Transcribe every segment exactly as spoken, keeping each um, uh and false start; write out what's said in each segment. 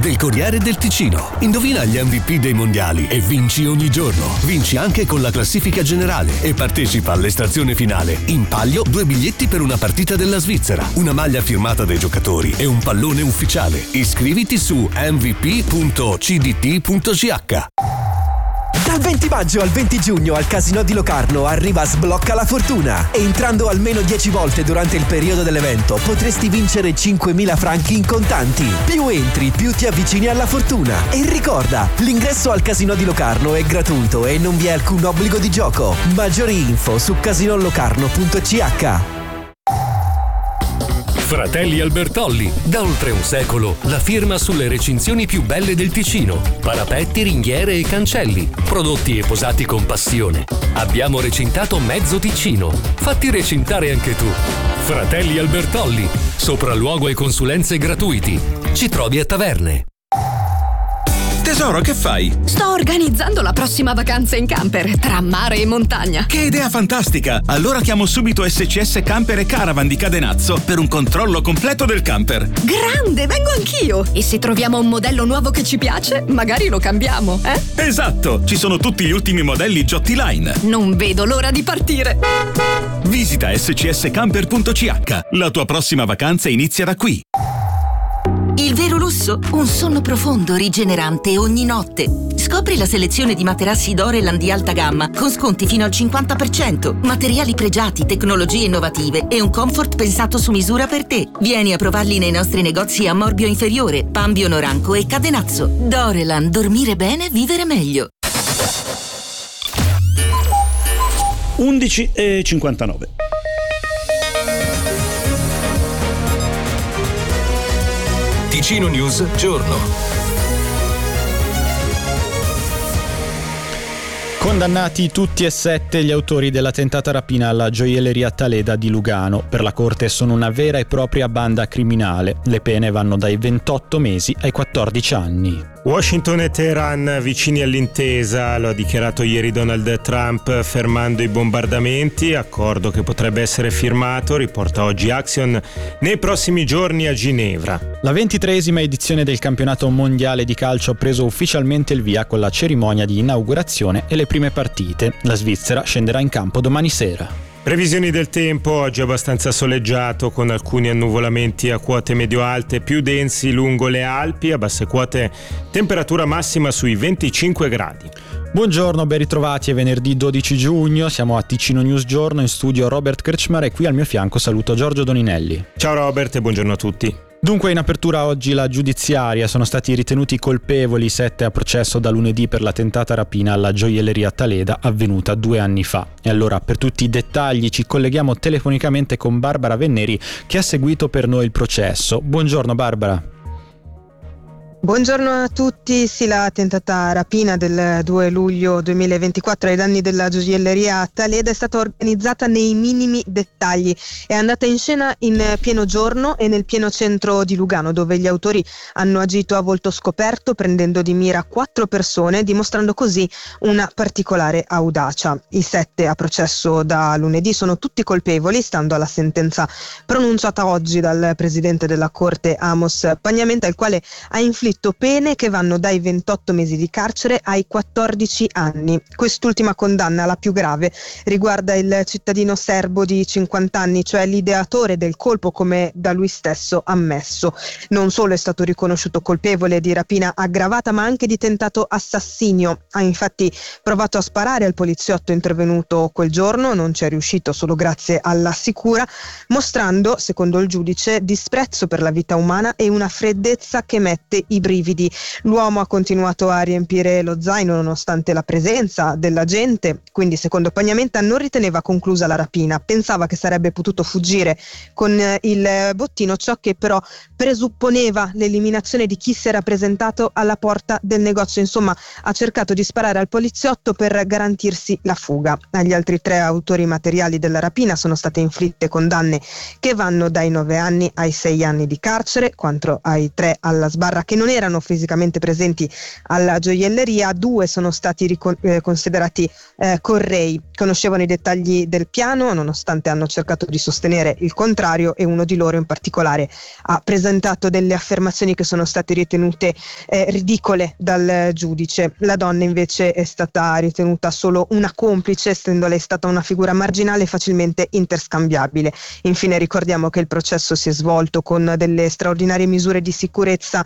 del Corriere del Ticino. Indovina gli M V P dei mondiali e vinci ogni giorno. Vinci anche con la classifica generale e partecipa all'estrazione finale. In palio due biglietti per una partita della Svizzera, una maglia firmata dai giocatori e un pallone ufficiale. Iscriviti su m v p punto c d t punto c h. Dal venti maggio al venti giugno al Casinò di Locarno arriva Sblocca la Fortuna. Entrando almeno dieci volte durante il periodo dell'evento potresti vincere cinquemila franchi in contanti. Più entri, più ti avvicini alla fortuna. E ricorda, l'ingresso al Casinò di Locarno è gratuito e non vi è alcun obbligo di gioco. Maggiori info su casinolocarno punto c h. Fratelli Albertolli, da oltre un secolo, la firma sulle recinzioni più belle del Ticino. Parapetti, ringhiere e cancelli, prodotti e posati con passione. Abbiamo recintato mezzo Ticino. Fatti recintare anche tu. Fratelli Albertolli, sopralluogo e consulenze gratuiti. Ci trovi a Taverne. Tesoro, che fai? Sto organizzando la prossima vacanza in camper, tra mare e montagna. Che idea fantastica! Allora chiamo subito S C S Camper e Caravan di Cadenazzo per un controllo completo del camper. Grande, vengo anch'io! E se troviamo un modello nuovo che ci piace, magari lo cambiamo, eh? Esatto! Ci sono tutti gli ultimi modelli Giotti Line. Non vedo l'ora di partire! Visita s c s camper punto c h. La tua prossima vacanza inizia da qui. Il vero lusso? Un sonno profondo, rigenerante ogni notte. Scopri la selezione di materassi Doreland di alta gamma con sconti fino al cinquanta per cento, materiali pregiati, tecnologie innovative e un comfort pensato su misura per te. Vieni a provarli nei nostri negozi a Morbio Inferiore, Pambio Noranco e Cadenazzo. Doreland, dormire bene, vivere meglio. undici e cinquantanove. Ticino News Giorno. Condannati tutti e sette gli autori della tentata rapina alla gioielleria Taleda di Lugano. Per la Corte sono una vera e propria banda criminale. Le pene vanno dai ventotto mesi ai quattordici anni. Washington e Teheran vicini all'intesa, lo ha dichiarato ieri Donald Trump fermando i bombardamenti, accordo che potrebbe essere firmato, riporta oggi Axios, nei prossimi giorni a Ginevra. La ventitreesima edizione del campionato mondiale di calcio ha preso ufficialmente il via con la cerimonia di inaugurazione e le prime partite. La Svizzera scenderà in campo domani sera. Previsioni del tempo, oggi abbastanza soleggiato con alcuni annuvolamenti a quote medio-alte più densi lungo le Alpi, a basse quote temperatura massima sui venticinque gradi. Buongiorno, ben ritrovati, è venerdì dodici giugno, siamo a Ticino News Giorno, in studio Robert Kretschmar e qui al mio fianco saluto Giorgio Doninelli. Ciao Robert e buongiorno a tutti. Dunque in apertura oggi la giudiziaria, sono stati ritenuti colpevoli sette a processo da lunedì per la tentata rapina alla gioielleria Taleda avvenuta due anni fa. E allora per tutti i dettagli ci colleghiamo telefonicamente con Barbara Venneri che ha seguito per noi il processo. Buongiorno Barbara. Buongiorno a tutti. Sì, la tentata rapina del due luglio duemilaventiquattro ai danni della gioielleria Taleda è stata organizzata nei minimi dettagli. È andata in scena in pieno giorno e nel pieno centro di Lugano, dove gli autori hanno agito a volto scoperto, prendendo di mira quattro persone, dimostrando così una particolare audacia. I sette a processo da lunedì sono tutti colpevoli, stando alla sentenza pronunciata oggi dal presidente della Corte Amos Pagnamenta, il quale ha inflitto pene che vanno dai ventotto mesi di carcere ai quattordici anni. Quest'ultima condanna, la più grave, riguarda il cittadino serbo di cinquanta anni, cioè l'ideatore del colpo, come da lui stesso ammesso. Non solo è stato riconosciuto colpevole di rapina aggravata, ma anche di tentato assassinio. Ha infatti provato a sparare al poliziotto intervenuto quel giorno, non ci è riuscito solo grazie alla sicura, mostrando, secondo il giudice, disprezzo per la vita umana e una freddezza che mette i brividi. L'uomo ha continuato a riempire lo zaino nonostante la presenza della gente, quindi secondo Pagnamenta non riteneva conclusa la rapina, pensava che sarebbe potuto fuggire con il bottino, ciò che però presupponeva l'eliminazione di chi si era presentato alla porta del negozio. Insomma, ha cercato di sparare al poliziotto per garantirsi la fuga. Agli altri tre autori materiali della rapina sono state inflitte condanne che vanno dai nove anni ai sei anni di carcere, quanto ai tre alla sbarra che non erano fisicamente presenti alla gioielleria, due sono stati ricon- eh, considerati eh, correi, conoscevano i dettagli del piano nonostante hanno cercato di sostenere il contrario, e uno di loro in particolare ha presentato delle affermazioni che sono state ritenute eh, ridicole dal giudice. La donna invece è stata ritenuta solo una complice, essendo lei stata una figura marginale e facilmente interscambiabile. Infine ricordiamo che il processo si è svolto con delle straordinarie misure di sicurezza,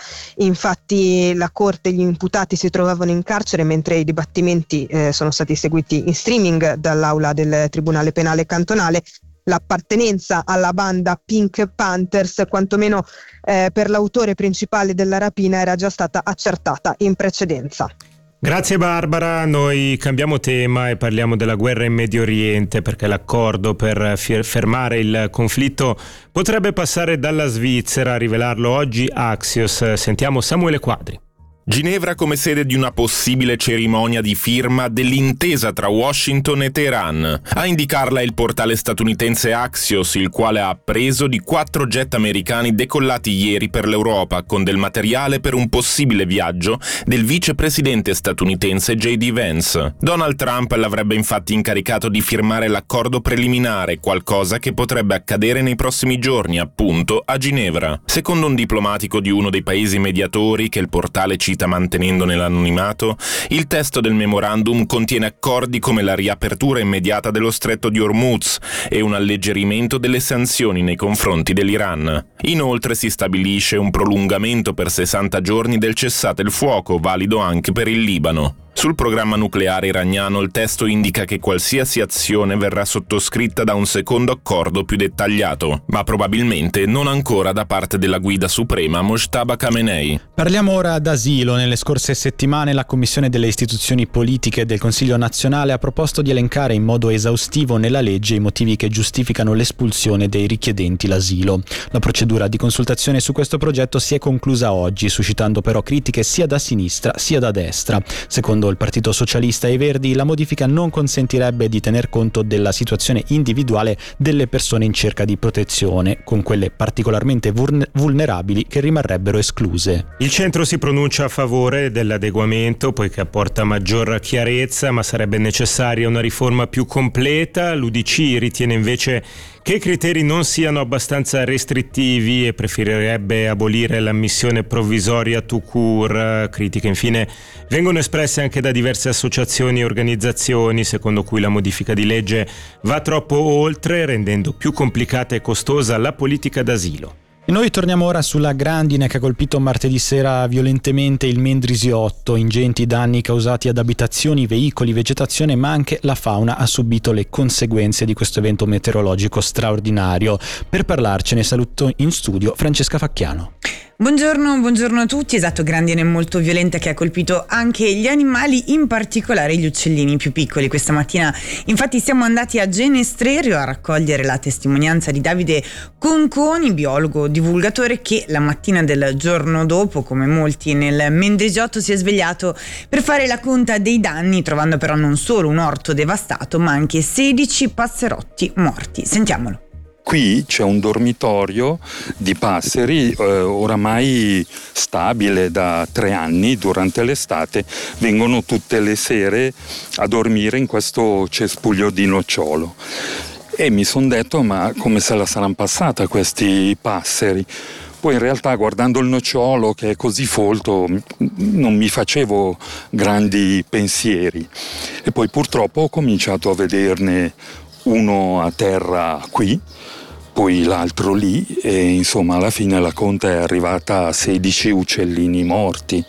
infatti la corte e gli imputati si trovavano in carcere mentre i dibattimenti eh, sono stati seguiti in streaming dall'aula del Tribunale Penale Cantonale. L'appartenenza alla banda Pink Panthers, quantomeno eh, per l'autore principale della rapina, era già stata accertata in precedenza. Grazie Barbara, noi cambiamo tema e parliamo della guerra in Medio Oriente, perché l'accordo per fermare il conflitto potrebbe passare dalla Svizzera. A rivelarlo oggi Axios. Sentiamo Samuele Quadri. Ginevra come sede di una possibile cerimonia di firma dell'intesa tra Washington e Teheran. A indicarla è il portale statunitense Axios, il quale ha appreso di quattro jet americani decollati ieri per l'Europa con del materiale per un possibile viaggio del vicepresidente statunitense J D Vance. Donald Trump l'avrebbe infatti incaricato di firmare l'accordo preliminare, qualcosa che potrebbe accadere nei prossimi giorni, appunto, a Ginevra. Secondo un diplomatico di uno dei paesi mediatori che il portale cita mantenendo nell'anonimato, il testo del memorandum contiene accordi come la riapertura immediata dello stretto di Hormuz e un alleggerimento delle sanzioni nei confronti dell'Iran. Inoltre si stabilisce un prolungamento per sessanta giorni del cessate il fuoco, valido anche per il Libano. Sul programma nucleare iraniano il testo indica che qualsiasi azione verrà sottoscritta da un secondo accordo più dettagliato, ma probabilmente non ancora da parte della guida suprema Mojtaba Khamenei. Parliamo ora d'asilo. Nelle scorse settimane la Commissione delle istituzioni politiche del Consiglio nazionale ha proposto di elencare in modo esaustivo nella legge i motivi che giustificano l'espulsione dei richiedenti l'asilo. La procedura di consultazione su questo progetto si è conclusa oggi, suscitando però critiche sia da sinistra sia da destra. Secondo il Partito Socialista e i Verdi, la modifica non consentirebbe di tener conto della situazione individuale delle persone in cerca di protezione, con quelle particolarmente vulnerabili che rimarrebbero escluse. Il centro si pronuncia a favore dell'adeguamento poiché apporta maggior chiarezza, ma sarebbe necessaria una riforma più completa. L'U D C ritiene invece che i criteri non siano abbastanza restrittivi e preferirebbe abolire l'ammissione provvisoria tout court. Critiche infine vengono espresse anche da diverse associazioni e organizzazioni, secondo cui la modifica di legge va troppo oltre, rendendo più complicata e costosa la politica d'asilo. E noi torniamo ora sulla grandine che ha colpito martedì sera violentemente il Mendrisiotto. Ingenti danni causati ad abitazioni, veicoli, vegetazione, ma anche la fauna ha subito le conseguenze di questo evento meteorologico straordinario. Per parlarcene saluto in studio Francesca Facchiano. Buongiorno, buongiorno a tutti. Esatto, grandine molto violenta che ha colpito anche gli animali, in particolare gli uccellini più piccoli. Questa mattina infatti siamo andati a Genestrerio a raccogliere la testimonianza di Davide Conconi, biologo divulgatore, che la mattina del giorno dopo, come molti nel Mendrisiotto, si è svegliato per fare la conta dei danni, trovando però non solo un orto devastato ma anche sedici passerotti morti. Sentiamolo. Qui c'è un dormitorio di passeri eh, oramai stabile da tre anni. Durante l'estate vengono tutte le sere a dormire in questo cespuglio di nocciolo e mi sono detto: ma come se la saranno passata questi passeri? Poi in realtà, guardando il nocciolo che è così folto, non mi facevo grandi pensieri, e poi purtroppo ho cominciato a vederne uno a terra qui, poi l'altro lì, e insomma alla fine la conta è arrivata a sedici uccellini morti.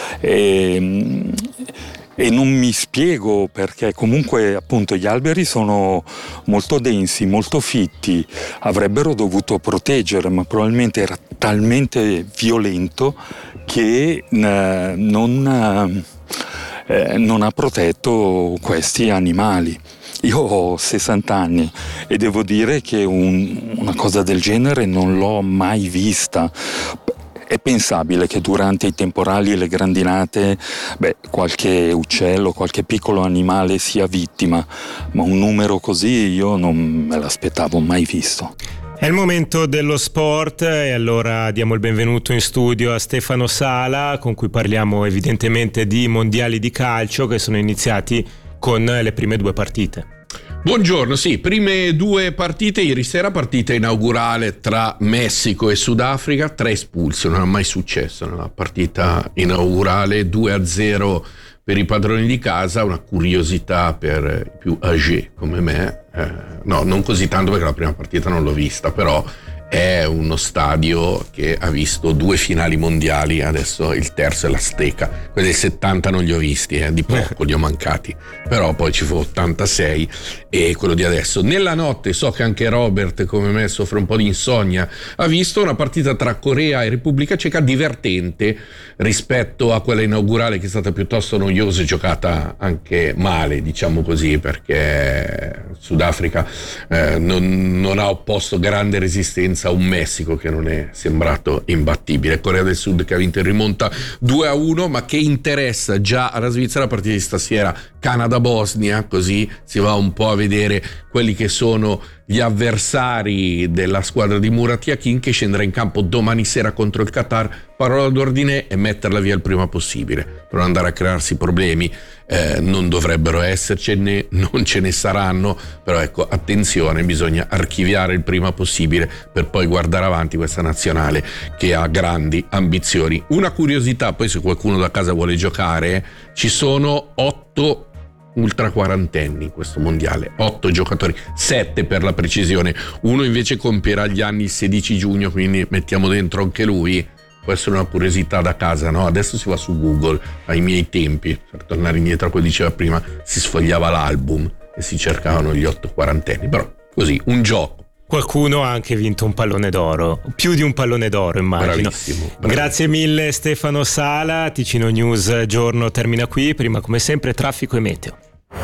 E, e non mi spiego perché, comunque appunto gli alberi sono molto densi, molto fitti, avrebbero dovuto proteggere, ma probabilmente era talmente violento che eh, non, eh, non ha protetto questi animali. Io ho sessanta anni e devo dire che un, una cosa del genere non l'ho mai vista. È pensabile che durante i temporali e le grandinate, beh, qualche uccello, qualche piccolo animale sia vittima, ma un numero così io non me l'aspettavo mai visto. È il momento dello sport e allora diamo il benvenuto in studio a Stefano Sala, con cui parliamo evidentemente di mondiali di calcio che sono iniziati con le prime due partite. Buongiorno, sì, prime due partite ieri sera, partita inaugurale tra Messico e Sudafrica, tre espulsi, non è mai successo nella partita inaugurale, due a zero per i padroni di casa, una curiosità per i più âgés come me, eh, no, non così tanto perché la prima partita non l'ho vista, però è uno stadio che ha visto due finali mondiali, adesso il terzo è l'Azteca, quelli del settanta non li ho visti, eh, di poco li ho mancati, però poi ci fu ottantasei e quello di adesso. Nella notte so che anche Robert, come me, soffre un po' di insonnia, ha visto una partita tra Corea e Repubblica Ceca divertente rispetto a quella inaugurale, che è stata piuttosto noiosa e giocata anche male, diciamo così, perché Sudafrica eh, non, non ha opposto grande resistenza a un Messico che non è sembrato imbattibile. Corea del Sud che ha vinto in rimonta due a uno, ma che interessa già alla Svizzera la partita di stasera, Canada-Bosnia, così si va un po' a vedere quelli che sono gli avversari della squadra di Murat Yakin, che scenderà in campo domani sera contro il Qatar. Parola d'ordine è metterla via il prima possibile per non andare a crearsi problemi. Eh, non dovrebbero essercene, non ce ne saranno, però ecco, attenzione, bisogna archiviare il prima possibile per poi guardare avanti questa nazionale che ha grandi ambizioni. Una curiosità, poi se qualcuno da casa vuole giocare, ci sono otto ultra quarantenni in questo mondiale, otto giocatori, sette per la precisione, uno invece compierà gli anni il sedici giugno, quindi mettiamo dentro anche lui. Può essere una curiosità da casa, no? Adesso si va su Google, ai miei tempi, per tornare indietro a quello che diceva prima, si sfogliava l'album e si cercavano gli otto quarantenni, però così, un gioco. Qualcuno ha anche vinto un pallone d'oro, più di un pallone d'oro immagino. Bravissimo, bravissimo. Grazie mille Stefano Sala, Ticino News giorno termina qui, prima come sempre traffico e meteo.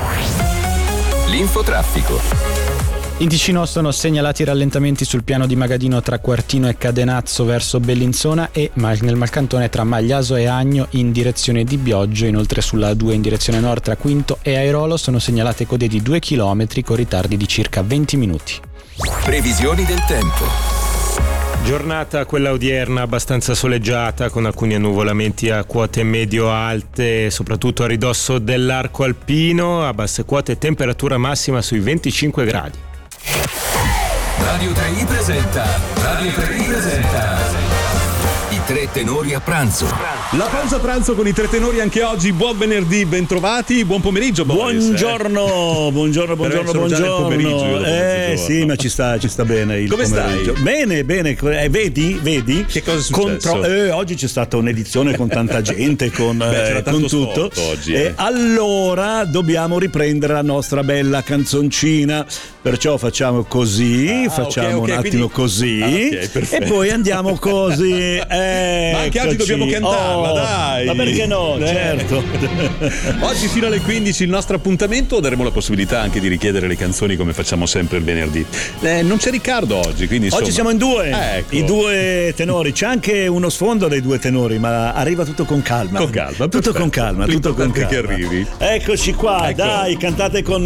L'infotraffico. In Ticino sono segnalati rallentamenti sul piano di Magadino tra Quartino e Cadenazzo verso Bellinzona e nel Malcantone tra Magliaso e Agno in direzione di Bioggio. Inoltre sulla A due in direzione nord tra Quinto e Airolo sono segnalate code di due chilometri con ritardi di circa venti minuti. Previsioni del tempo. Giornata quella odierna abbastanza soleggiata, con alcuni annuvolamenti a quote medio-alte, soprattutto a ridosso dell'arco alpino, a basse quote temperatura massima sui venticinque gradi. Radio tre i presenta Radio tre i presenta i tre tenori a pranzo. La pausa pranzo con i tre tenori anche oggi. Buon venerdì, bentrovati, buon pomeriggio Boris. Buongiorno, eh. buongiorno, buongiorno, buongiorno. Eh sì, ma ci sta, ci sta bene il Come pomeriggio. stai? Bene, bene, eh, vedi, vedi? Che cosa è successo? Contro- eh, oggi c'è stata un'edizione con tanta gente, con, Beh, eh, con tutto. Oggi, eh. eh. Allora dobbiamo riprendere la nostra bella canzoncina, perciò facciamo così, ah, facciamo okay, okay, un attimo quindi... così ah, okay, e poi andiamo così. Ma anche oggi dobbiamo cantarla, oh, dai. Ma perché no? Eh. Certo. Oggi fino alle quindici il nostro appuntamento, daremo la possibilità anche di richiedere le canzoni come facciamo sempre il venerdì. Eh, non c'è Riccardo oggi, quindi insomma... Oggi siamo in due, eh, ecco. I due tenori. C'è anche uno sfondo dei due tenori, ma arriva tutto con calma. Con calma, tutto perfetto. con calma, tutto con calma. Che arrivi. Eccoci qua, ecco. Dai, cantate con